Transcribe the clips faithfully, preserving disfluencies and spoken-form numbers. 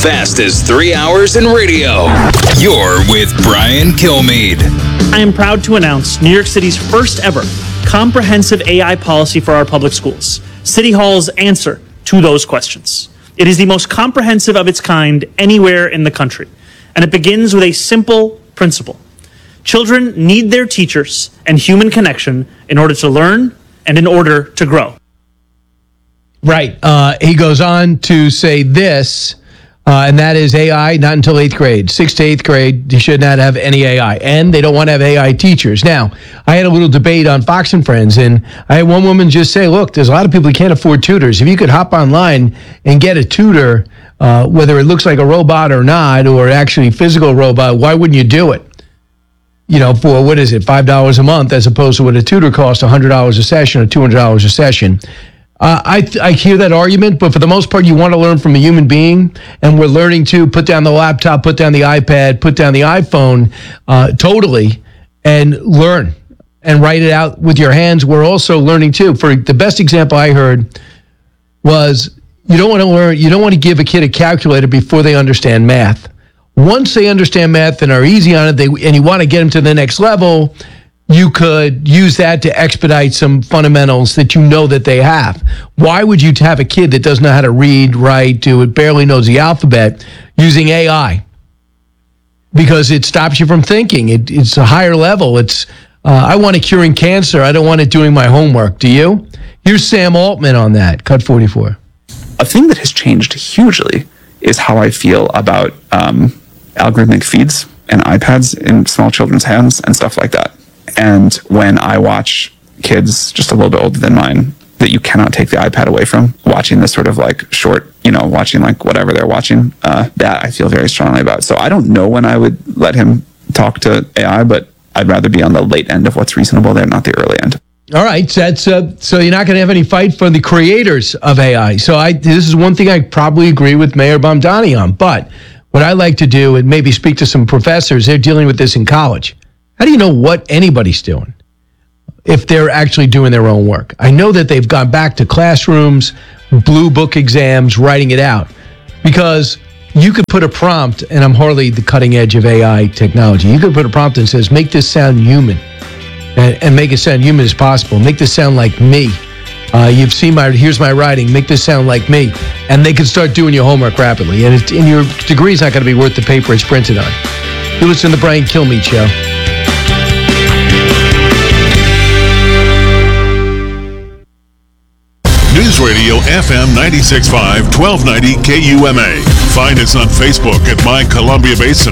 fast as three hours in radio. You're with Brian Kilmeade. I am proud to announce New York City's first ever comprehensive A I policy for our public schools. City Hall's answer to those questions. It is the most comprehensive of its kind anywhere in the country. And it begins with a simple principle. Children need their teachers and human connection in order to learn and in order to grow. Right. Uh, he goes on to say this, uh, and that is A I not until eighth grade. Sixth to eighth grade, you should not have any A I. And they don't want to have A I teachers. Now, I had a little debate on Fox and Friends, and I had one woman just say, look, there's a lot of people who can't afford tutors. If you could hop online and get a tutor, uh, whether it looks like a robot or not, or actually physical robot, why wouldn't you do it? You know, for, what is it, five dollars a month, as opposed to what a tutor costs, one hundred dollars a session or two hundred dollars a session. Uh, I th- I hear that argument, but for the most part, you want to learn from a human being, and we're learning to put down the laptop, put down the iPad, put down the iPhone uh, totally, and learn and write it out with your hands. We're also learning too. For the best example I heard was you don't want to learn, you don't want to give a kid a calculator before they understand math. Once they understand math and are easy on it, they, and you want to get them to the next level, you could use that to expedite some fundamentals that you know that they have. Why would you have a kid that doesn't know how to read, write, do it, barely knows the alphabet, using A I? Because it stops you from thinking. It, it's a higher level. It's uh, I want it curing cancer. I don't want it doing my homework. Do you? Here's Sam Altman on that. Cut forty-four. A thing that has changed hugely is how I feel about um, algorithmic feeds and iPads in small children's hands and stuff like that. And when I watch kids just a little bit older than mine that you cannot take the iPad away from, watching this sort of like short, you know, watching like whatever they're watching, uh, that I feel very strongly about. So I don't know when I would let him talk to A I, but I'd rather be on the late end of what's reasonable there, not the early end. All right, so that's uh, so you're not going to have any fight for the creators of A I. So I this is one thing I probably agree with Mayor Bomdani on. But what I like to do, and maybe speak to some professors, they're dealing with this in college. How do you know what anybody's doing if they're actually doing their own work? I know that they've gone back to classrooms, blue book exams, writing it out. Because you could put a prompt, and I'm hardly the cutting edge of A I technology. You could put a prompt that says, make this sound human, and, and make it sound human as possible. Make this sound like me. Uh, you've seen my, here's my writing, make this sound like me. And they can start doing your homework rapidly. And, it, and your degree's not going to be worth the paper it's printed on. You listen to the Brian Kilmeade Show. News Radio F M ninety-six point five, twelve ninety K U M A. Find us on Facebook at My Columbia Basin.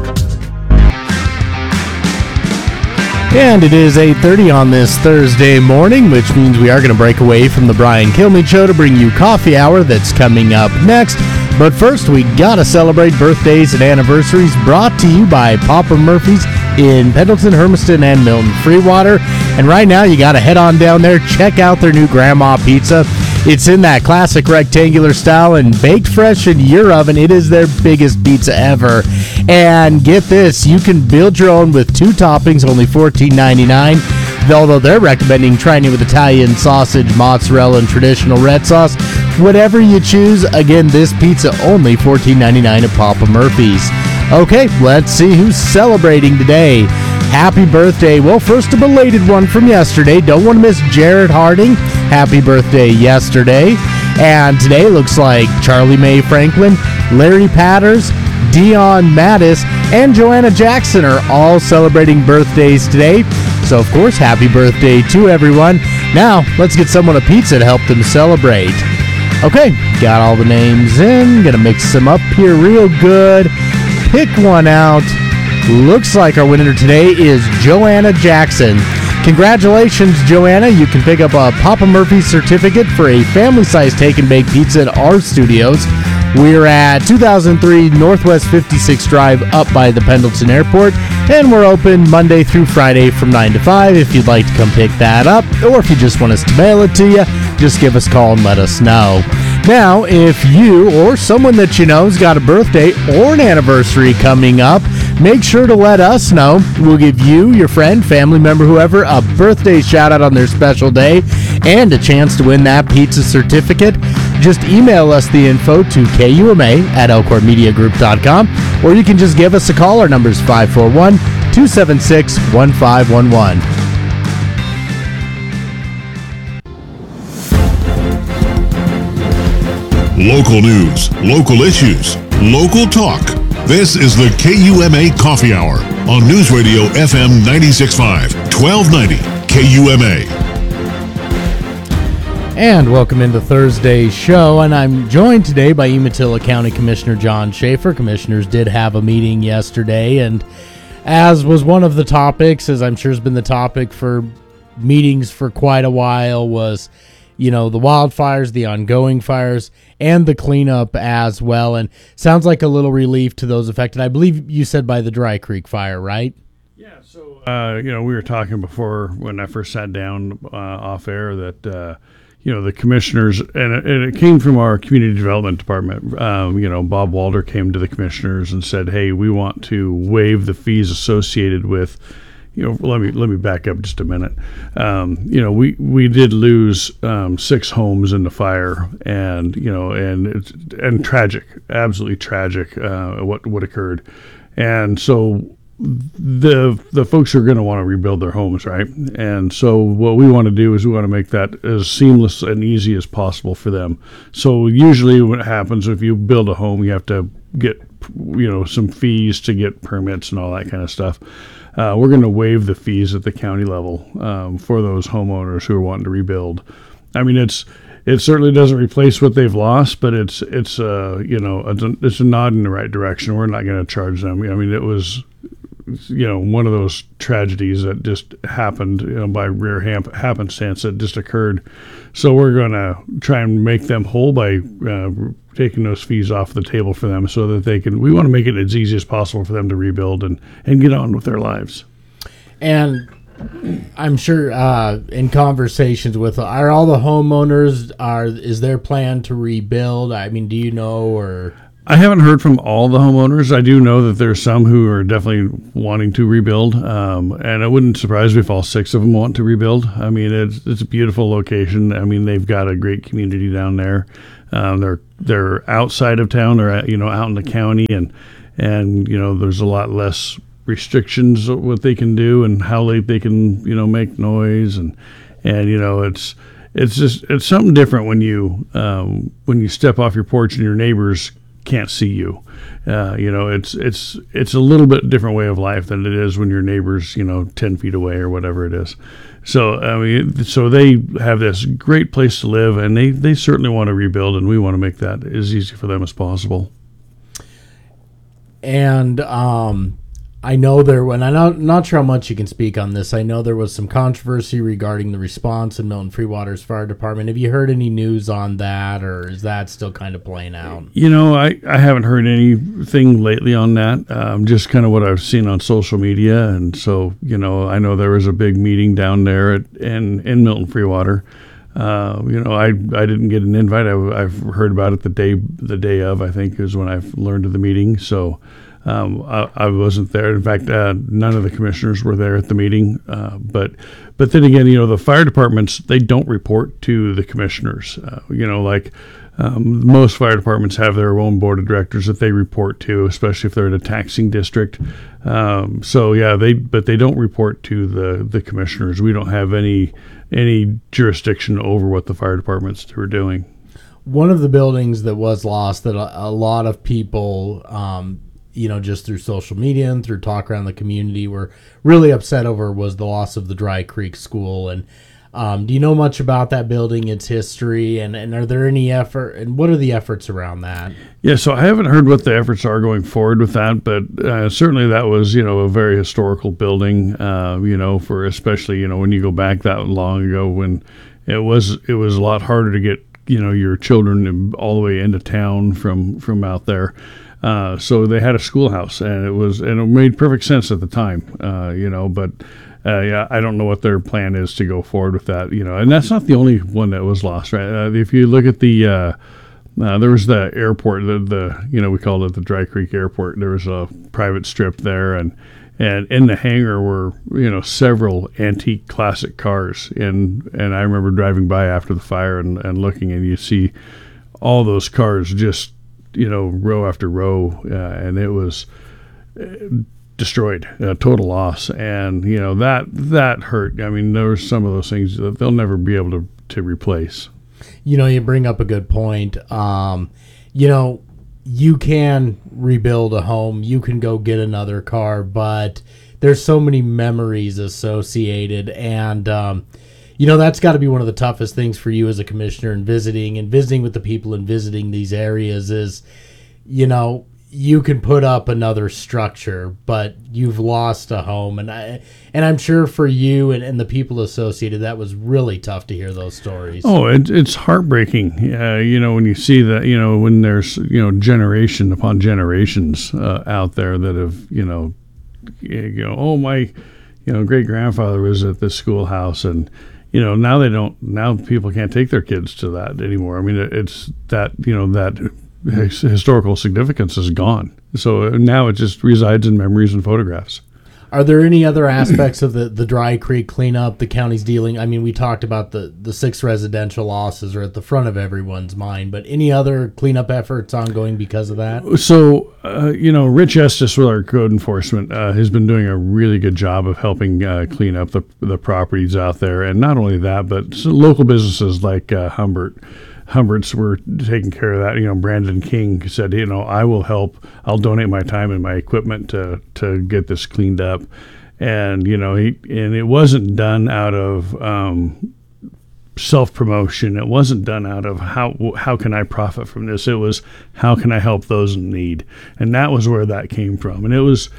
And it is eight thirty on this Thursday morning, which means we are going to break away from the Brian Kilmeade Show to bring you Coffee Hour that's coming up next. But first, we got to celebrate birthdays and anniversaries brought to you by Papa Murphy's in Pendleton, Hermiston, and Milton Freewater. And right now, you got to head on down there, check out their new Grandma Pizza. It's in that classic rectangular style and baked fresh in your oven. It is their biggest pizza ever. And get this, you can build your own with two toppings, only fourteen ninety-nine. Although they're recommending trying it with Italian sausage, mozzarella, and traditional red sauce. Whatever you choose, again, this pizza only fourteen ninety-nine at Papa Murphy's. Okay, let's see who's celebrating today. Happy birthday. Well, first a belated one from yesterday. Don't want to miss Jared Harding. Happy birthday yesterday. And today looks like Charlie Mae Franklin, Larry Patters, Dion Mattis, and Joanna Jackson are all celebrating birthdays today. So, of course, happy birthday to everyone. Now, let's get someone a pizza to help them celebrate. Okay, got all the names in. Gonna mix them up here real good. Pick one out. Looks like our winner today is Joanna Jackson. Congratulations, Joanna. You can pick up a Papa Murphy's certificate for a family-sized take-and-bake pizza at our studios. We're at two thousand three Northwest fifty-sixth Drive up by the Pendleton Airport, and we're open Monday through Friday from nine to five if you'd like to come pick that up, or if you just want us to mail it to you, just give us a call and let us know. Now, if you or someone that you know has got a birthday or an anniversary coming up, make sure to let us know. We'll give you, your friend, family member, whoever, a birthday shout-out on their special day and a chance to win that pizza certificate. just email us the info to K U M A at elkhorn media group dot com, or you can just give us a call. Our number is five four one, two seven six, one five one one. Local news, local issues, local talk. This is the K U M A Coffee Hour on News Radio F M ninety-six point five, twelve ninety K U M A. And welcome into Thursday's show, and I'm joined today by Umatilla County Commissioner John Schaefer. Commissioners did have a meeting yesterday, and as was one of the topics, as I'm sure has been the topic for meetings for quite a while, was, you know, the wildfires, the ongoing fires, and the cleanup as well. And sounds like a little relief to those affected. I believe you said by the Dry Creek fire, right? Yeah, so, uh, you know, we were talking before when I first sat down uh, off air that, uh, you know, the commissioners, and it, and it came from our community development department. Um, you know, Bob Walter came to the commissioners and said, hey, we want to waive the fees associated with, you know, let me let me back up just a minute. Um, you know, we, we did lose um, six homes in the fire, and you know, and it's and tragic, absolutely tragic, uh, what what occurred, and so the the folks are going to want to rebuild their homes, right? And so what we want to do is we want to make that as seamless and easy as possible for them. So usually what happens if you build a home, you have to get, you know, some fees to get permits and all that kind of stuff. Uh, we're going to waive the fees at the county level um, for those homeowners who are wanting to rebuild. I mean, it's it certainly doesn't replace what they've lost, but it's it's uh, you know it's a, it's a nod in the right direction. We're not going to charge them. I mean, it was, you know, one of those tragedies that just happened, you know, by rare hap- happenstance that just occurred. So we're going to try and make them whole by uh, taking those fees off the table for them so that they can, we want to make it as easy as possible for them to rebuild and, and get on with their lives. And I'm sure uh, in conversations with, are all the homeowners, are is their plan to rebuild? I mean, do you know, or... I haven't heard from all the homeowners. I do know that there's some who are definitely wanting to rebuild, um, and it wouldn't surprise me if all six of them want to rebuild. I mean, it's it's a beautiful location. I mean, they've got a great community down there. Um, they're they're outside of town. They're you know out in the county, and and you know there's a lot less restrictions of what they can do and how late they can you know make noise, and and you know it's it's just it's something different when you um, when you step off your porch and your neighbors can't see you. Uh, you know, it's it's it's a little bit different way of life than it is when your neighbor's, you know, ten feet away or whatever it is. So, I mean, so they have this great place to live, and they, they certainly want to rebuild, and we want to make that as easy for them as possible. And um, I know there, and I'm not, not sure how much you can speak on this. I know there was some controversy regarding the response in Milton Freewater's fire department. Have you heard any news on that, or is that still kind of playing out? You know, I, I haven't heard anything lately on that, um, just kind of what I've seen on social media. And so, you know, I know there was a big meeting down there at, in, in Milton Freewater. Uh, you know, I I didn't get an invite. I, I've heard about it the day the day of, I think, is when I've learned of the meeting. So Um, I, I wasn't there. In fact, uh, none of the commissioners were there at the meeting. Uh, but, but then again, you know, the fire departments, they don't report to the commissioners. Uh, you know, like um, most fire departments have their own board of directors that they report to, especially if they're in a taxing district. Um, so yeah, they but they don't report to the the commissioners. We don't have any any jurisdiction over what the fire departments were doing. One of the buildings that was lost that a, a lot of people. Um, you know, just through social media and through talk around the community, were really upset over was the loss of the Dry Creek School. And um, do you know much about that building, its history, and, and are there any effort, and what are the efforts around that? Yeah, so I haven't heard what the efforts are going forward with that, but uh, certainly that was, you know, a very historical building, uh, you know, for especially, you know, when you go back that long ago when it was, it was a lot harder to get, you know, your children all the way into town from, from out there. Uh, so they had a schoolhouse, and it was, and it made perfect sense at the time, uh, you know, but, uh, yeah, I don't know what their plan is to go forward with that, you know, and that's not the only one that was lost, right? Uh, if you look at the, uh, uh, there was the airport, the, the, you know, we called it the Dry Creek Airport. There was a private strip there, and, and in the hangar were, you know, several antique classic cars. And, and I remember driving by after the fire and, and looking, and you see all those cars just, you know, row after row, uh, and it was destroyed, a total loss. And, you know, that that hurt. I mean, there were some of those things that they'll never be able to, to replace. You know, you bring up a good point. Um, you know, you can rebuild a home, you can go get another car, but there's so many memories associated. And, um, you know, that's got to be one of the toughest things for you as a commissioner and visiting and visiting with the people and visiting these areas is, you know, you can put up another structure, but you've lost a home. And I, and I'm sure for you and, and the people associated, that was really tough to hear those stories. Oh, it, it's heartbreaking. Uh, you know, when you see that, you know, when there's, you know, generation upon generations uh, out there that have, you know, you know, oh, my, you know, great grandfather was at this schoolhouse, and, you know, now they don't, now people can't take their kids to that anymore. I mean, it's that, you know, that historical significance is gone. So now it just resides in memories and photographs. Are there any other aspects of the, the Dry Creek cleanup the county's dealing? I mean, we talked about the, the six residential losses are at the front of everyone's mind, but any other cleanup efforts ongoing because of that? So, uh, you know, Rich Estes with our code enforcement uh, has been doing a really good job of helping uh, clean up the, the properties out there. And not only that, but local businesses like uh, Humbert. Humberts were taking care of that. You know, Brandon King said, you know, I will help. I'll donate my time and my equipment to to get this cleaned up. And, you know, he and it wasn't done out of um, self-promotion. It wasn't done out of how how can I profit from this. It was how can I help those in need. And that was where that came from. And it was,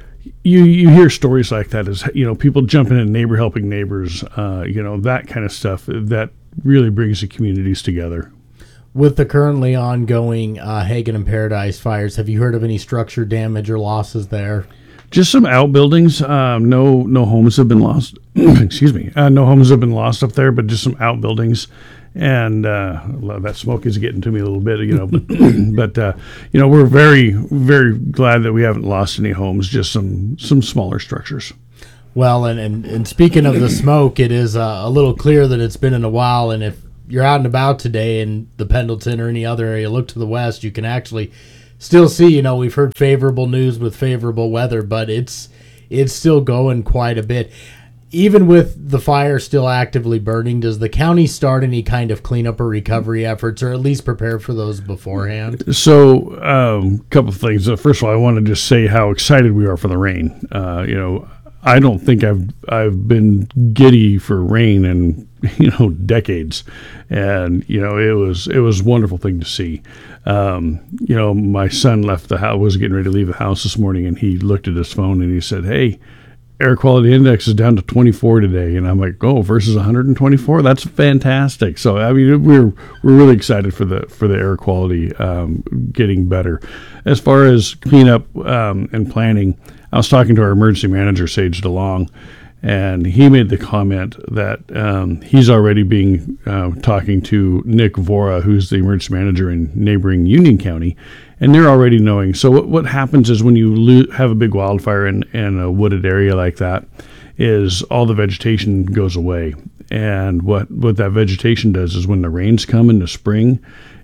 you you hear stories like that as, you know, people jumping in, neighbor helping neighbors, uh, you know, that kind of stuff that really brings the communities together. With the currently ongoing uh, Hagen and Paradise fires, have you heard of any structure damage or losses there? Just some outbuildings. Um, no, no homes have been lost. Excuse me. Uh, no homes have been lost up there, but just some outbuildings. And uh, that smoke is getting to me a little bit, you know. But, but uh, you know, we're very, very glad that we haven't lost any homes. Just some, some smaller structures. Well, and, and, and speaking of the smoke, it is uh, a little clear that it's been in a while. And if you're out and about today in the Pendleton or any other area, look to the west, you can actually still see, you know, we've heard favorable news with favorable weather, but it's it's still going quite a bit. Even with the fire still actively burning, does the county start any kind of cleanup or recovery efforts, or at least prepare for those beforehand? So a um, couple of things. Uh, first of all, I want to just say how excited we are for the rain. Uh, you know, I don't think I've I've been giddy for rain in, you know, decades, and you know it was it was a wonderful thing to see. Um, you know, my son left the house, was getting ready to leave the house this morning, and he looked at his phone and he said, "Hey, air quality index is down to twenty-four today," and I'm like, "Oh, versus one hundred twenty-four? That's fantastic!" So I mean, we're we're really excited for the for the air quality um, getting better. As far as cleanup um, and planning, I was talking to our emergency manager, Sage DeLong, and he made the comment that um, he's already being uh, talking to Nick Vora, who's the emergency manager in neighboring Union County, and they're already knowing. So what, what happens is when you lo- have a big wildfire in, in a wooded area like that, is all the vegetation goes away. And what, what that vegetation does is when the rains come in the spring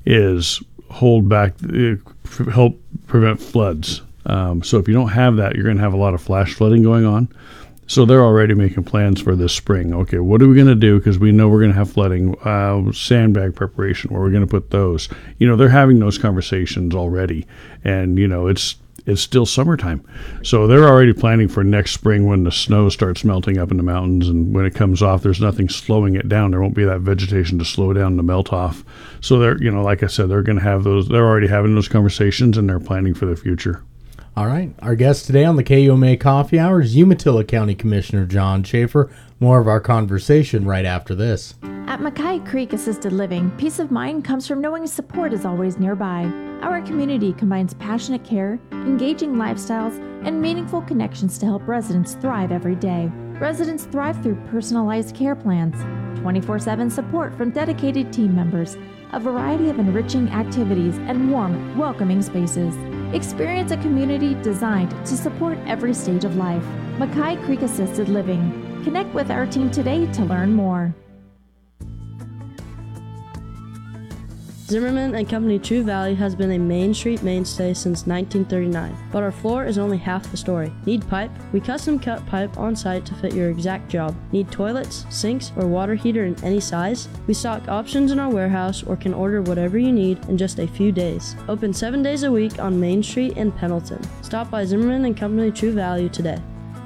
is hold back, uh, help prevent floods. Um, so if you don't have that, you're going to have a lot of flash flooding going on. So they're already making plans for this spring. Okay, what are we going to do? Because we know we're going to have flooding. Uh, sandbag preparation, where we're going to put those. You know, they're having those conversations already. And, you know, it's it's still summertime. So they're already planning for next spring when the snow starts melting up in the mountains. And when it comes off, there's nothing slowing it down. There won't be that vegetation to slow down to melt off. So they're, you know, like I said, they're going to have those. They're already having those conversations, and they're planning for the future. All right. Our guest today on the K U M A Coffee Hour is Umatilla County Commissioner John Schaefer. More of our conversation right after this. At Mackay Creek Assisted Living, peace of mind comes from knowing support is always nearby. Our community combines passionate care, engaging lifestyles, and meaningful connections to help residents thrive every day. Residents thrive through personalized care plans, twenty-four seven support from dedicated team members, a variety of enriching activities, and warm, welcoming spaces. Experience a community designed to support every stage of life. Mackay Creek Assisted Living. Connect with our team today to learn more. Zimmerman and Company True Value has been a Main Street mainstay since nineteen thirty-nine, but our floor is only half the story. Need pipe? We custom cut pipe on site to fit your exact job. Need toilets, sinks, or water heater in any size? We stock options in our warehouse or can order whatever you need in just a few days. Open seven days a week on Main Street in Pendleton. Stop by Zimmerman and Company True Value today.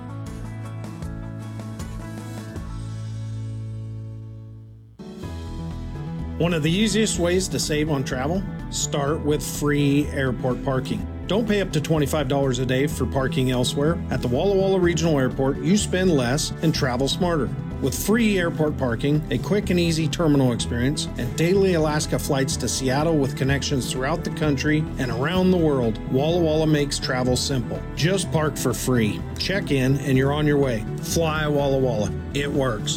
One of the easiest ways to save on travel? Start with free airport parking. Don't pay up to twenty-five dollars a day for parking elsewhere. At the Walla Walla Regional Airport, you spend less and travel smarter. With free airport parking, a quick and easy terminal experience, and daily Alaska flights to Seattle with connections throughout the country and around the world, Walla Walla makes travel simple. Just park for free. Check in and you're on your way. Fly Walla Walla. It works.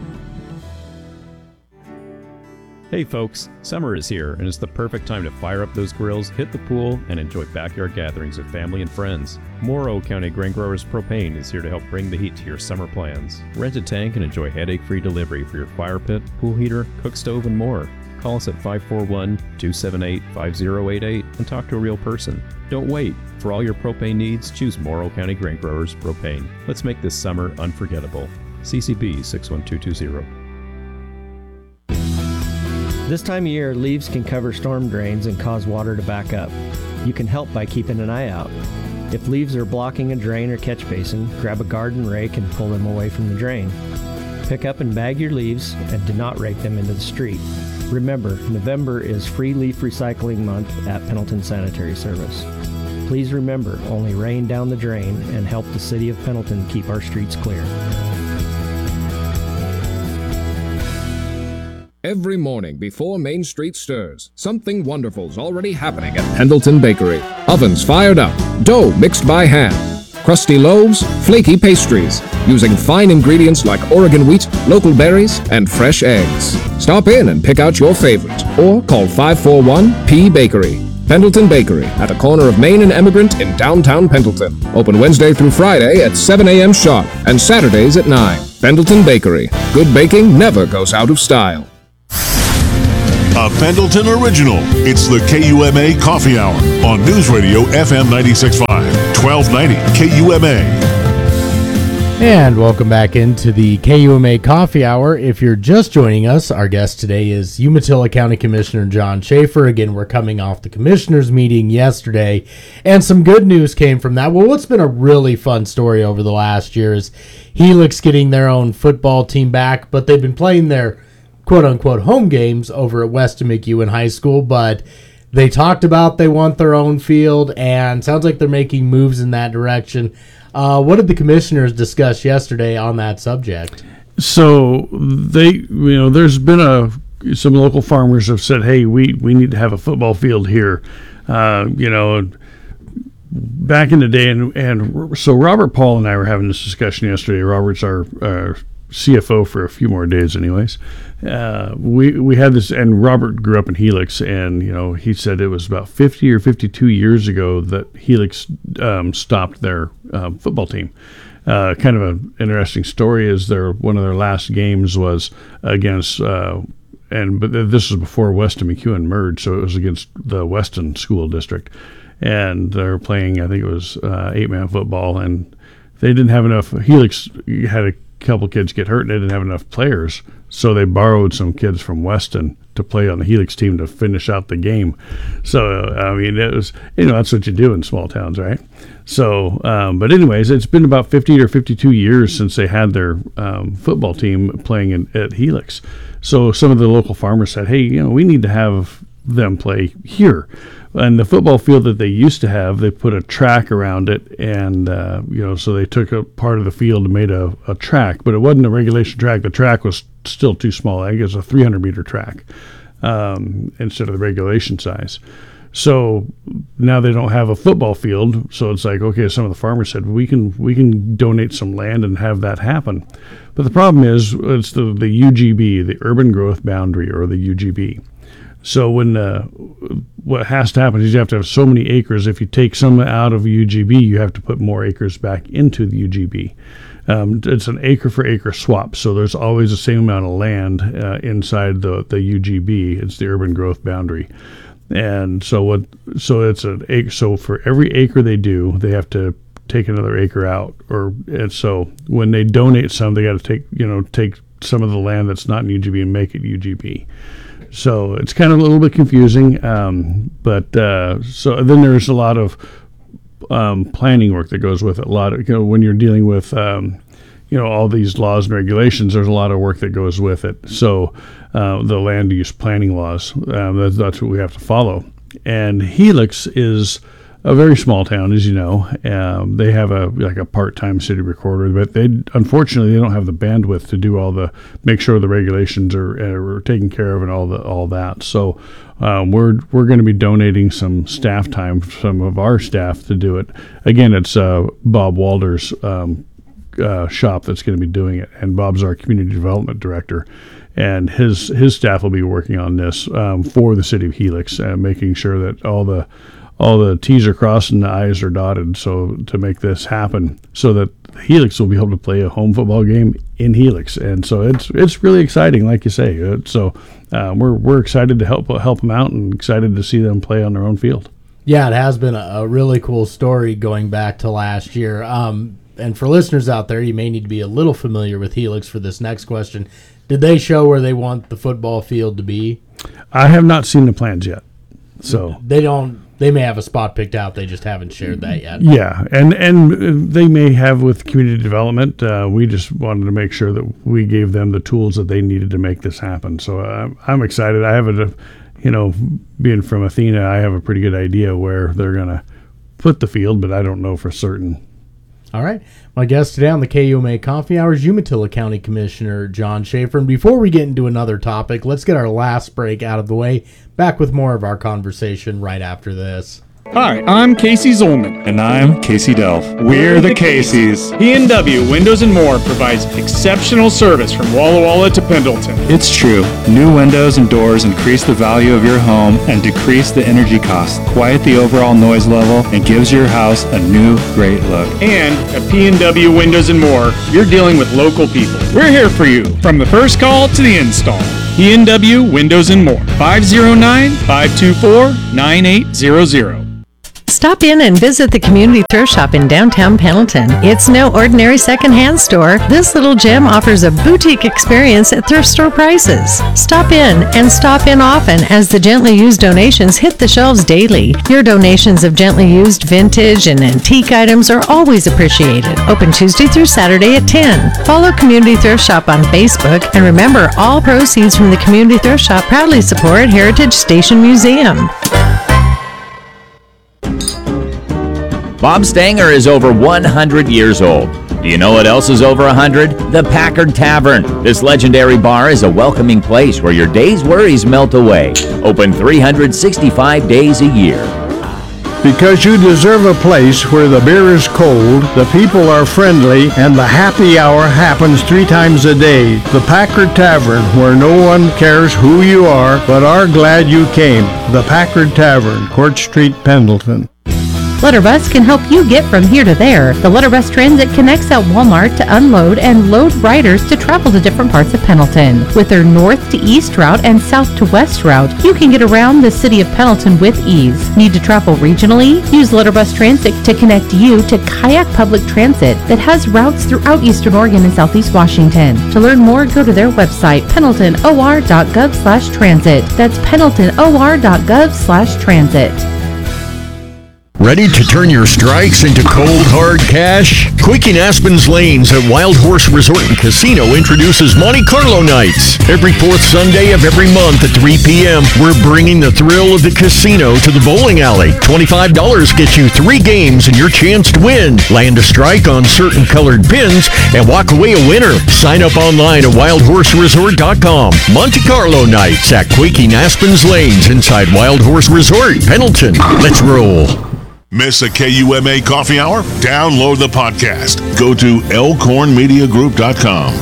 Hey folks, summer is here and it's the perfect time to fire up those grills, hit the pool, and enjoy backyard gatherings with family and friends. Morrow County Grain Growers Propane is here to help bring the heat to your summer plans. Rent a tank and enjoy headache-free delivery for your fire pit, pool heater, cook stove, and more. Call us at five four one, two seven eight, five zero eight eight and talk to a real person. Don't wait. For all your propane needs, choose Morrow County Grain Growers Propane. Let's make this summer unforgettable. C C B six one two two zero. This time of year, leaves can cover storm drains and cause water to back up. You can help by keeping an eye out. If leaves are blocking a drain or catch basin, grab a garden rake and pull them away from the drain. Pick up and bag your leaves and do not rake them into the street. Remember, November is Free Leaf Recycling Month at Pendleton Sanitary Service. Please remember, only rain down the drain and help the City of Pendleton keep our streets clear. Every morning before Main Street stirs, something wonderful's already happening at Pendleton Bakery. Ovens fired up, dough mixed by hand, crusty loaves, flaky pastries, using fine ingredients like Oregon wheat, local berries, and fresh eggs. Stop in and pick out your favorite, or call five four one P Bakery. Pendleton Bakery, at the corner of Main and Emigrant in downtown Pendleton. Open Wednesday through Friday at seven a.m. sharp and Saturdays at nine. Pendleton Bakery. Good baking never goes out of style. A Pendleton original. It's the K U M A Coffee Hour on News Radio F M ninety-six point five, twelve ninety K U M A. And welcome back into the K U M A Coffee Hour. If you're just joining us, our guest today is Umatilla County Commissioner John Schaefer. Again, we're coming off the commissioners meeting yesterday, and some good news came from that. Well, what's been a really fun story over the last year is Helix getting their own football team back, but they've been playing their quote-unquote home games over at Weston McEwen High School, but they talked about they want their own field, and sounds like they're making moves in that direction. Uh, what did the commissioners discuss yesterday on that subject? So they, you know, there's been a some local farmers have said, hey, we, we need to have a football field here. Uh, you know, back in the day, and, and so Robert Paul and I were having this discussion yesterday. Robert's our uh, C F O for a few more days anyways. Uh, we we had this, and Robert grew up in Helix, and you know he said it was about fifty or fifty-two years ago that Helix um, stopped their uh, football team. Uh, kind of an interesting story is their one of their last games was against, uh, and but this was before Weston McEwen merged, so it was against the Weston School District, and they were playing, I think it was uh, eight-man football, and they didn't have enough. Helix had a couple kids get hurt and they didn't have enough players, so they borrowed some kids from Weston to play on the Helix team to finish out the game. So I mean, it was, you know, that's what you do in small towns, right? So um, but anyways, it's been about fifty or fifty-two years since they had their um, football team playing in, at Helix. So some of the local farmers said, hey, you know, we need to have them play here. And the football field that they used to have, they put a track around it, and uh, you know, so they took a part of the field and made a, a track, but it wasn't a regulation track. The track was still too small. I think it was a three hundred meter track um, instead of the regulation size. So now they don't have a football field. So it's like, okay, some of the farmers said we can we can donate some land and have that happen. But the problem is it's the the U G B, the Urban Growth Boundary, or the U G B. So when uh, what has to happen is you have to have so many acres. If you take some out of U G B, you have to put more acres back into the U G B. Um, it's an acre for acre swap, so there's always the same amount of land uh, inside the, the U G B. It's the urban growth boundary, and so what? So it's an acre. So for every acre they do, they have to take another acre out. Or and so when they donate some, they got to take you know take some of the land that's not in U G B and make it U G B. So it's kind of a little bit confusing, um, but uh, so then there's a lot of um, planning work that goes with it. A lot of you know when you're dealing with um, you know all these laws and regulations, there's a lot of work that goes with it. So uh, the land use planning laws, um, that's, that's what we have to follow. And Helix is a very small town, as you know. Um, they have a like a part-time city recorder, but they unfortunately they don't have the bandwidth to do all the make sure the regulations are, are taken care of and all the all that. So um, we're we're going to be donating some staff time, some of our staff to do it. Again, it's uh, Bob Walder's um, uh, shop that's going to be doing it, and Bob's our community development director. And his his staff will be working on this um, for the city of Helix, uh, making sure that all the all the T's are crossed and the I's are dotted. So to make this happen, so that Helix will be able to play a home football game in Helix, and so it's it's really exciting, like you say. Uh, so uh, we're we're excited to help help them out, and excited to see them play on their own field. Yeah, it has been a, a really cool story going back to last year. Um, and for listeners out there, you may need to be a little familiar with Helix for this next question. Did they show where they want the football field to be? I have not seen the plans yet. So they don't. They may have a spot picked out. They just haven't shared that yet. Yeah, and and they may have with community development. Uh, we just wanted to make sure that we gave them the tools that they needed to make this happen. So uh, I'm excited. I have a, you know, being from Athena, I have a pretty good idea where they're going to put the field, but I don't know for certain. All right. My guest today on the K U M A Coffee Hour is Umatilla County Commissioner John Schaefer. And before we get into another topic, let's get our last break out of the way. Back with more of our conversation right after this. Hi, I'm Casey Zolman. And I'm Casey Delph. We're the Caseys. P and W Windows and More provides exceptional service from Walla Walla to Pendleton. It's true. New windows and doors increase the value of your home and decrease the energy cost, quiet the overall noise level, and gives your house a new, great look. And at P and W Windows and More, you're dealing with local people. We're here for you, from the first call to the install. P and W Windows and More, five oh nine, five two four, nine eight zero zero. Stop in and visit the Community Thrift Shop in downtown Pendleton. It's no ordinary secondhand store. This little gem offers a boutique experience at thrift store prices. Stop in and stop in often as the gently used donations hit the shelves daily. Your donations of gently used vintage and antique items are always appreciated. Open Tuesday through Saturday at ten. Follow Community Thrift Shop on Facebook, and remember, all proceeds from the Community Thrift Shop proudly support Heritage Station Museum. Bob Stanger is over one hundred years old. Do you know what else is over one hundred? The Packard Tavern. This legendary bar is a welcoming place where your day's worries melt away. Open three hundred sixty-five days a year. Because you deserve a place where the beer is cold, the people are friendly, and the happy hour happens three times a day. The Packard Tavern, where no one cares who you are, but are glad you came. The Packard Tavern, Court Street, Pendleton. Letterbus can help you get from here to there. The Letterbus Transit connects at Walmart to unload and load riders to travel to different parts of Pendleton. With their north to east route and south to west route, you can get around the city of Pendleton with ease. Need to travel regionally? Use Letterbus Transit to connect you to Kayak Public Transit that has routes throughout Eastern Oregon and Southeast Washington. To learn more, go to their website, pendleton o r dot gov slash transit. That's pendleton o r dot gov slash transit. Ready to turn your strikes into cold, hard cash? Quaking Aspen's Lanes at Wild Horse Resort and Casino introduces Monte Carlo Nights. Every fourth Sunday of every month at three p.m., we're bringing the thrill of the casino to the bowling alley. twenty-five dollars gets you three games and your chance to win. Land a strike on certain colored pins and walk away a winner. Sign up online at wild horse resort dot com. Monte Carlo Nights at Quaking Aspen's Lanes inside Wild Horse Resort, Pendleton. Let's roll. Miss a K U M A coffee hour? Download the podcast. Go to elkhorn media group dot com.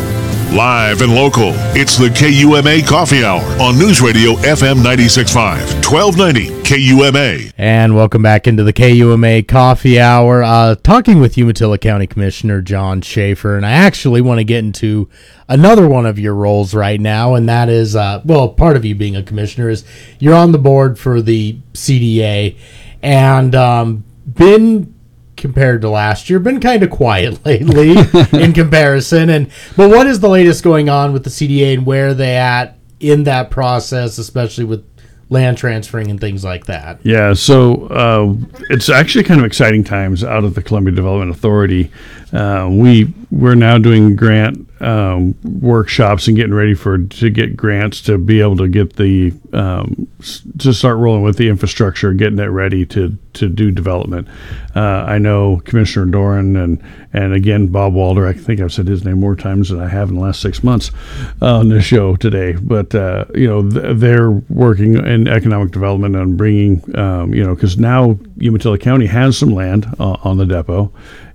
Live and local, it's the K U M A Coffee Hour on News Radio F M ninety-six point five, twelve ninety K U M A. And welcome back into the K U M A Coffee Hour. Uh, talking with Umatilla County Commissioner John Schaefer, and I actually want to get into another one of your roles right now, and that is, uh, well, part of you being a commissioner is you're on the board for the C D A, and um, been, compared to last year, been kind of quiet lately in comparison. And but what is the latest going on with the C D A and where are they at in that process, especially with land transferring and things like that? Yeah, so uh, it's actually kind of exciting times out of the Columbia Development Authority. Uh, we we're now doing grant um, workshops and getting ready for to get grants to be able to get the um, s- to start rolling with the infrastructure, getting it ready to to do development. Uh, I know Commissioner Doran and and again Bob Walder. I think I've said his name more times than I have in the last six months uh, on this show today. But uh, you know th- they're working in economic development on bringing um, you know because now Umatilla County has some land uh, on the depot,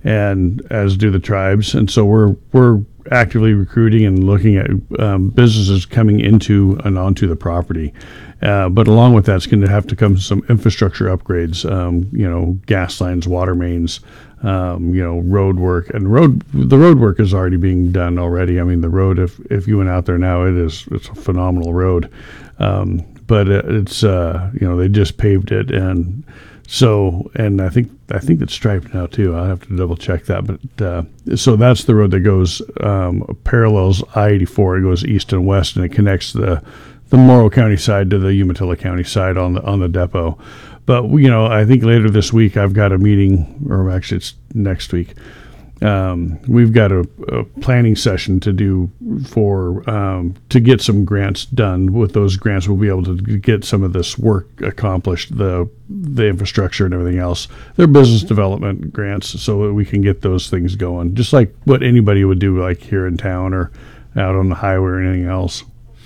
and as do the tribes, and so we're we're actively recruiting and looking at um, businesses coming into and onto the property. Uh, but along with that, it's going to have to come some infrastructure upgrades, um, you know, gas lines, water mains, um, you know, road work. And road the road work is already being done already. I mean, the road, if if you went out there now, it is it's a phenomenal road. Um, but it's, uh, you know, they just paved it. And so, and I think I think it's striped now too. I'll have to double check that. But uh, so that's the road that goes um, parallels I eighty-four. It goes east and west, and it connects the the Morrow County side to the Umatilla County side on the on the depot. But you know, I think later this week I've got a meeting, or actually it's next week. Um, we've got a, a planning session to do for um, to get some grants done. With those grants, we'll be able to get some of this work accomplished, the the infrastructure and everything else. They're business development grants, so that we can get those things going, just like what anybody would do, like here in town or out on the highway or anything else.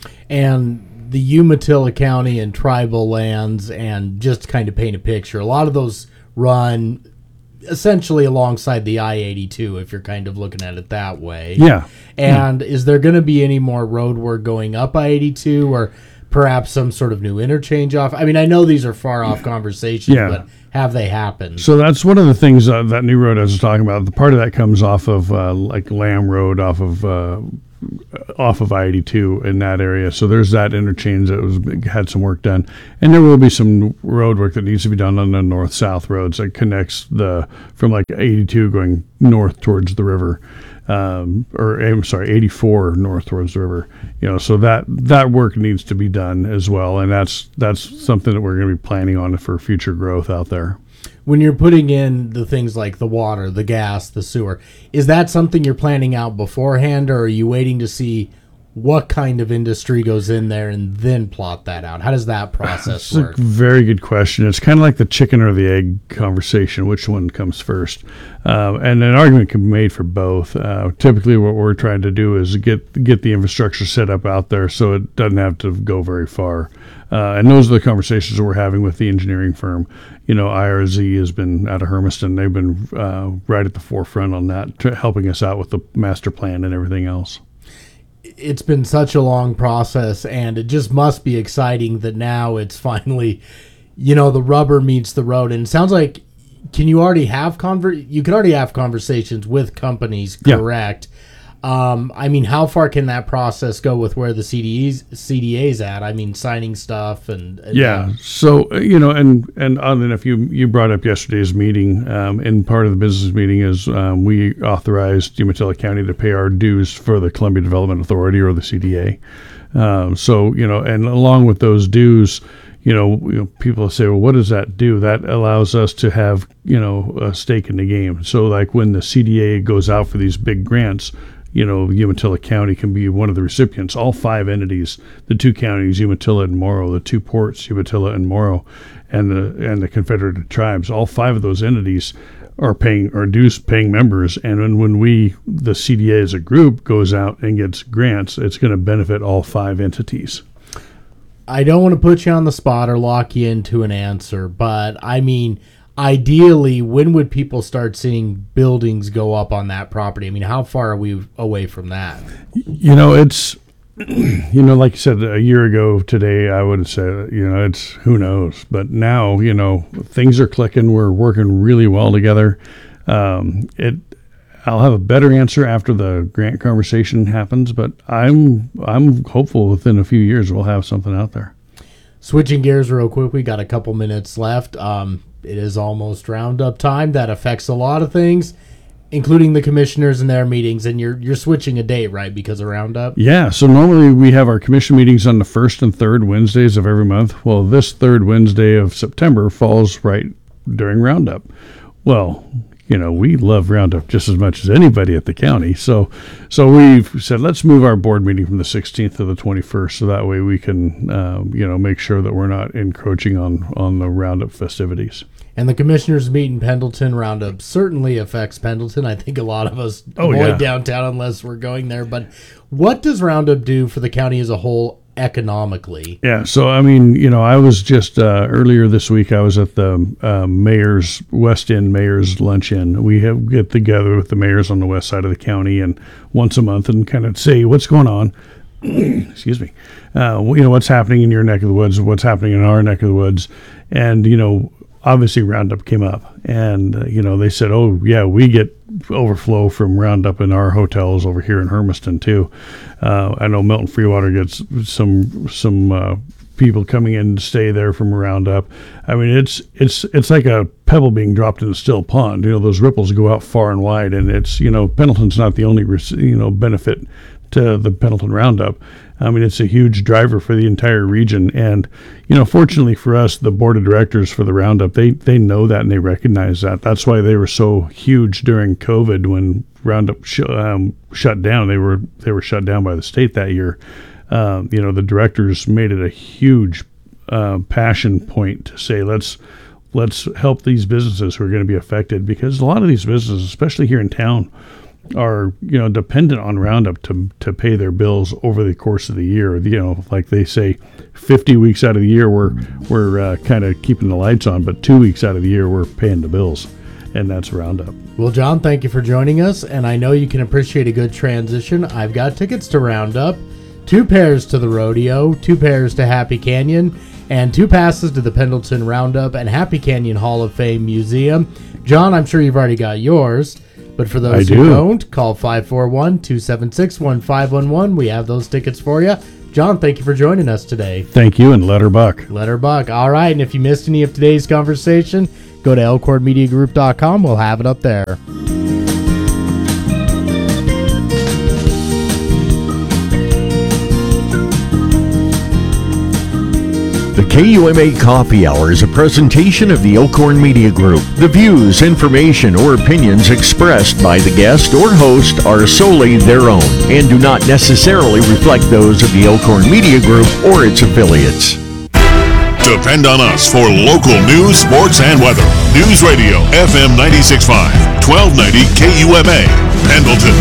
And the Umatilla County and tribal lands, and just to kind of paint a picture, a lot of those run essentially alongside the I eighty-two, if you're kind of looking at it that way. Yeah. And yeah. Is there going to be any more road work going up I eighty-two, or perhaps some sort of new interchange off? I mean, I know these are far off conversations, Yeah. but have they happened? So that's one of the things, uh, that new road I was talking about. The part of that comes off of uh, like Lamb Road, off of uh, off of I eighty-two in that area. So there's that interchange that was had some work done, and there will be some road work that needs to be done on the north-south roads that connects the from like eighty-two going north towards the river, um, or I'm sorry, eighty-four north towards the river. You know, so that that work needs to be done as well, and that's that's something that we're going to be planning on for future growth out there. When you're putting in the things like the water, the gas, the sewer, is that something you're planning out beforehand, or are you waiting to see what kind of industry goes in there and then plot that out? How does that process That's work? a very good question. It's kind of like the chicken or the egg conversation. Which one comes first? Uh, and an argument can be made for both. Uh, typically, what we're trying to do is get get the infrastructure set up out there so it doesn't have to go very far. Uh, and those are the conversations we're having with the engineering firm. You know, I R Z has been out of Hermiston. They've been uh, right at the forefront on that, to helping us out with the master plan and everything else. It's been such a long process, and it just must be exciting that now it's finally, you know, the rubber meets the road. And it sounds like, can you already have conver- you can already have conversations with companies, correct? Yeah. Um, I mean, how far can that process go with where the C D Es, C D A's at? I mean, signing stuff and, and yeah. Uh, so you know, and and oddly enough, you you brought up yesterday's meeting. Um, and part of the business meeting is um, we authorized Umatilla County to pay our dues for the Columbia Development Authority, or the C D A. Um, so you know, and along with those dues, you know, you know, people say, well, what does that do? That allows us to have, you know, a stake in the game. So like when the C D A goes out for these big grants, you know, Umatilla County can be one of the recipients. All five entities, the two counties, Umatilla and Morrow, the two ports, Umatilla and Morrow, and the and the Confederated Tribes, all five of those entities are paying are dues paying members. And when, when we, the C D A as a group, goes out and gets grants, it's going to benefit all five entities. I don't want to put you on the spot or lock you into an answer, but I mean, ideally, when would people start seeing buildings go up on that property? I mean, how far are we away from that? You know, it's, you know, like you said, a year ago today, I would have said, you know, it's who knows. But now, you know, things are clicking. We're working really well together. Um, it, I'll have a better answer after the grant conversation happens, but I'm I'm hopeful within a few years we'll have something out there. Switching gears real quick, we got a couple minutes left. Um, it is almost roundup time. That affects a lot of things, including the commissioners and their meetings. And you're you're switching a date, right, because of roundup? Yeah. So normally we have our commission meetings on the first and third Wednesdays of every month. Well, this third Wednesday of September falls right during roundup. Well, you know, we love Roundup just as much as anybody at the county. So so we've said, let's move our board meeting from the sixteenth to the twenty-first, so that way we can, um, you know, make sure that we're not encroaching on, on the Roundup festivities. And the commissioners meet in Pendleton. Roundup certainly affects Pendleton. I think a lot of us Oh, avoid yeah. downtown unless we're going there. But what does Roundup do for the county as a whole economically? Yeah, so I mean, you know, I was just uh, earlier this week. I was at the uh, mayor's West End Mayor's Luncheon. We have get together with the mayors on the west side of the county, and once a month, and kind of say what's going on. Excuse me. Uh, you know, what's happening in your neck of the woods, what's happening in our neck of the woods, and you know, obviously Roundup came up, and uh, you know, they said, oh yeah, we get overflow from Roundup in our hotels over here in Hermiston too. Uh, I know Milton Freewater gets some some uh, people coming in to stay there from Roundup. I mean, it's it's it's like a pebble being dropped in a still pond. You know, those ripples go out far and wide, and it's, you know, Pendleton's not the only you know benefit to the Pendleton Roundup. I mean, it's a huge driver for the entire region. And, you know, fortunately for us, the board of directors for the Roundup, they they know that and they recognize that. That's why they were so huge during COVID when Roundup sh- um, shut down. They were they were shut down by the state that year. Um, you know, the directors made it a huge uh, passion point to say, let's let's help these businesses who are going to be affected, because a lot of these businesses, especially here in town, are, you know, dependent on Roundup to to pay their bills over the course of the year. You know, like they say, fifty weeks out of the year we're we're uh, kind of keeping the lights on, but two weeks out of the year we're paying the bills, and that's Roundup. Well, John, thank you for joining us, and I know you can appreciate a good transition. I've got tickets to Roundup, two pairs to the rodeo, two pairs to Happy Canyon, and two passes to the Pendleton Roundup and Happy Canyon Hall of Fame Museum. John, I'm sure you've already got yours. But for those I who do. don't, call five four one, two seven six, one five one one. We have those tickets for you. John, thank you for joining us today. Thank you, and let her buck. Let her buck. All right, and if you missed any of today's conversation, go to elkhorn media group dot com. We'll have it up there. The K U M A Coffee Hour is a presentation of the Elkhorn Media Group. The views, information, or opinions expressed by the guest or host are solely their own and do not necessarily reflect those of the Elkhorn Media Group or its affiliates. Depend on us for local news, sports, and weather. News Radio F M ninety-six point five, twelve ninety K U M A, Pendleton.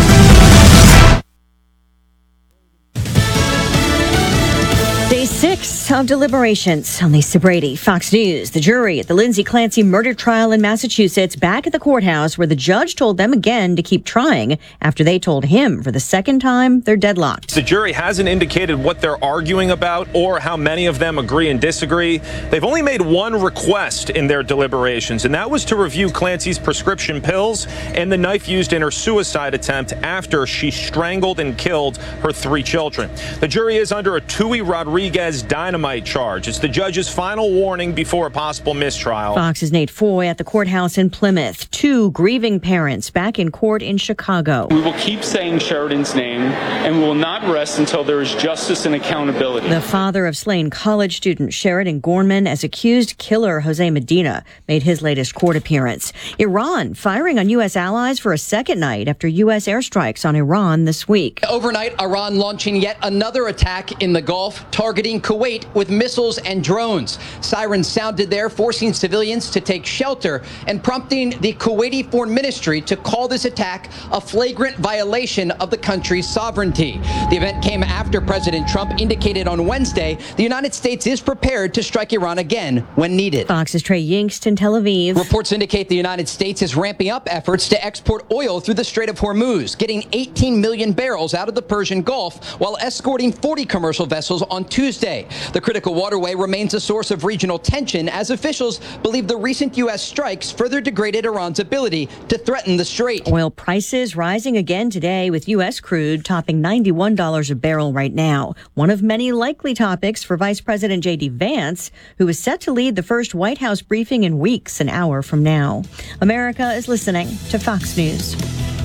Day six of deliberations. I'm Lisa Brady, Fox News. The jury at the Lindsay Clancy murder trial in Massachusetts back at the courthouse where the judge told them again to keep trying after they told him for the second time they're deadlocked. The jury hasn't indicated what they're arguing about or how many of them agree and disagree. They've only made one request in their deliberations, and that was to review Clancy's prescription pills and the knife used in her suicide attempt after she strangled and killed her three children. The jury is under a Tui Rodriguez dynamite charge. It's the judge's final warning before a possible mistrial. Fox's Nate Foy at the courthouse in Plymouth. Two grieving parents back in court in Chicago. We will keep saying Sheridan's name, and we will not rest until there is justice and accountability. The father of slain college student Sheridan Gorman as accused killer Jose Medina made his latest court appearance. Iran firing on U S allies for a second night after U S airstrikes on Iran this week. Overnight, Iran launching yet another attack in the Gulf, targeting Kuwait with missiles and drones. Sirens sounded there, forcing civilians to take shelter and prompting the Kuwaiti Foreign Ministry to call this attack a flagrant violation of the country's sovereignty. The event came after President Trump indicated on Wednesday the United States is prepared to strike Iran again when needed. Fox's Trey Yingst in Tel Aviv. Reports indicate the United States is ramping up efforts to export oil through the Strait of Hormuz, getting eighteen million barrels out of the Persian Gulf while escorting forty commercial vessels on Tuesday. The critical waterway remains a source of regional tension as officials believe the recent U S strikes further degraded Iran's ability to threaten the strait. Oil prices rising again today with U S crude topping ninety-one dollars a barrel right now. One of many likely topics for Vice President J D Vance, who is set to lead the first White House briefing in weeks, an hour from now. America is listening to Fox News.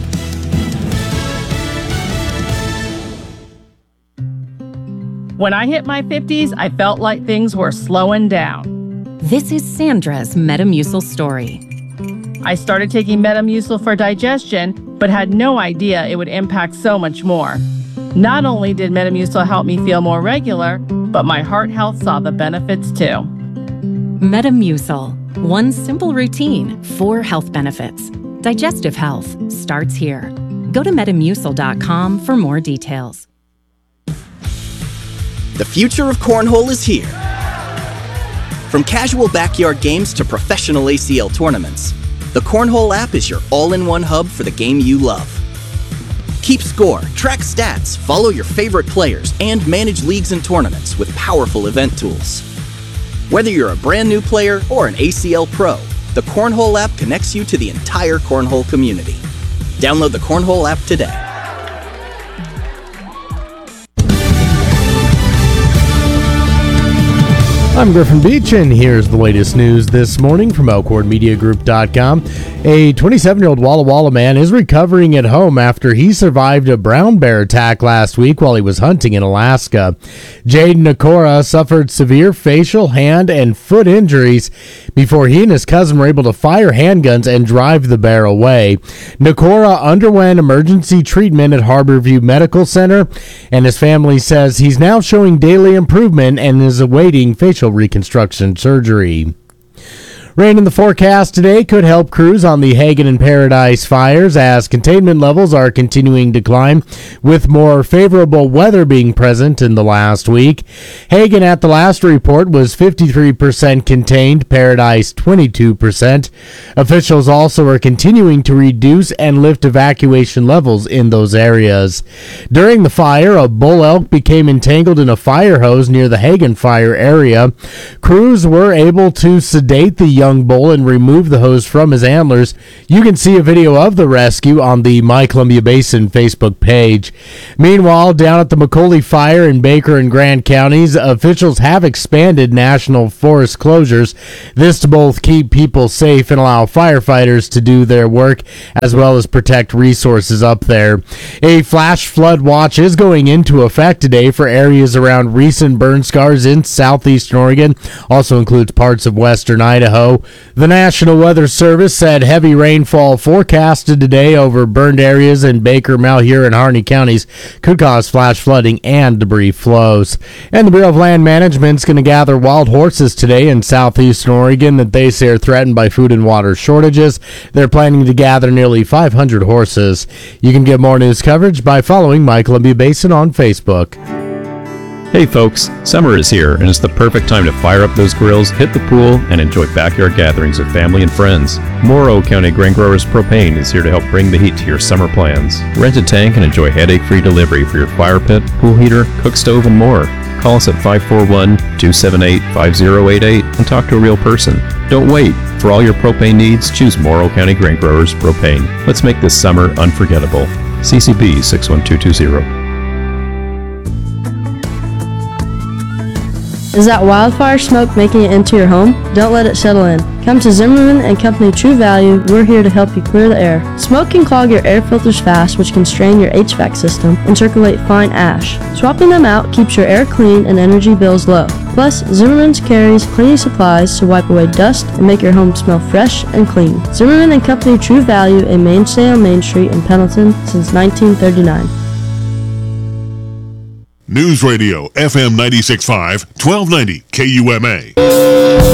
When I hit my fifties, I felt like things were slowing down. This is Sandra's Metamucil story. I started taking Metamucil for digestion, but had no idea it would impact so much more. Not only did Metamucil help me feel more regular, but my heart health saw the benefits too. Metamucil. One simple routine, four health benefits. Digestive health starts here. Go to metamucil dot com for more details. The future of cornhole is here. From casual backyard games to professional A C L tournaments, the Cornhole app is your all-in-one hub for the game you love. Keep score, track stats, follow your favorite players, and manage leagues and tournaments with powerful event tools. Whether you're a brand new player or an A C L pro, the Cornhole app connects you to the entire Cornhole community. Download the Cornhole app today. I'm Griffin Beach, and here's the latest news this morning from Elkhorn Media Group dot com. A twenty-seven-year-old Walla Walla man is recovering at home after he survived a brown bear attack last week while he was hunting in Alaska. Jaden Nakora suffered severe facial, hand, and foot injuries before he and his cousin were able to fire handguns and drive the bear away. Nakora underwent emergency treatment at Harborview Medical Center, and his family says he's now showing daily improvement and is awaiting facial reconstruction surgery. Rain in the forecast today could help crews on the Hagen and Paradise fires as containment levels are continuing to climb, with more favorable weather being present in the last week. Hagen at the last report was fifty-three percent contained, Paradise twenty-two percent. Officials also are continuing to reduce and lift evacuation levels in those areas. During the fire, a bull elk became entangled in a fire hose near the Hagen fire area. Crews were able to sedate the young bull and remove the hose from his antlers. You can see a video of the rescue on the My Columbia Basin Facebook page. Meanwhile, down at the McCauley Fire in Baker and Grant counties, officials have expanded national forest closures. This to both keep people safe and allow firefighters to do their work, as well as protect resources up there. A flash flood watch is going into effect today for areas around recent burn scars in southeastern Oregon. Also includes parts of western Idaho. The National Weather Service said heavy rainfall forecasted today over burned areas in Baker, Malheur, and Harney counties could cause flash flooding and debris flows. And the Bureau of Land Management is going to gather wild horses today in southeastern Oregon that they say are threatened by food and water shortages. They're planning to gather nearly five hundred horses. You can get more news coverage by following My Columbia Basin on Facebook. Hey folks, summer is here and it's the perfect time to fire up those grills, hit the pool, and enjoy backyard gatherings with family and friends. Morrow County Grain Growers Propane is here to help bring the heat to your summer plans. Rent a tank and enjoy headache-free delivery for your fire pit, pool heater, cook stove, and more. Call us at five four one, two seven eight, five zero eight eight and talk to a real person. Don't wait. For all your propane needs, choose Morrow County Grain Growers Propane. Let's make this summer unforgettable. C C B six one two two zero. Is that wildfire smoke making it into your home? Don't let it settle in. Come to Zimmerman and Company True Value. We're here to help you clear the air. Smoke can clog your air filters fast, which can strain your H V A C system and circulate fine ash. Swapping them out keeps your air clean and energy bills low. Plus, Zimmerman's carries cleaning supplies to wipe away dust and make your home smell fresh and clean. Zimmerman and Company True Value, a mainstay on Main Street in Pendleton since nineteen thirty-nine. News Radio F M ninety-six point five, twelve ninety K U M A.